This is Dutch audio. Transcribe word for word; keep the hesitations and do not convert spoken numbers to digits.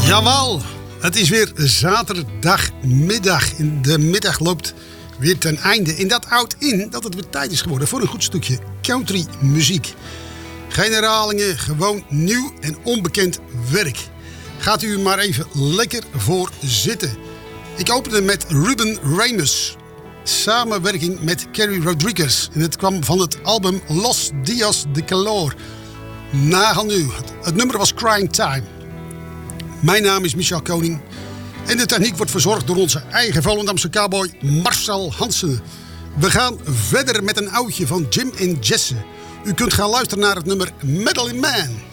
Jawel, het is weer zaterdagmiddag. De middag loopt weer ten einde. En dat houdt in dat het weer tijd is geworden voor een goed stukje country muziek. Geen herhalingen, gewoon nieuw en onbekend werk. Gaat u maar even lekker voor zitten. Ik opende met Ruben Ramos. Samenwerking met Kerry Rodriguez. En het kwam van het album Los Dias de Calor. Nagal nu. Het nummer was Crying Time. Mijn naam is Michel Koning. En de techniek wordt verzorgd door onze eigen Volendamse cowboy Marcel Hansen. We gaan verder met een oudje van Jim en Jesse. U kunt gaan luisteren naar het nummer Medley Man.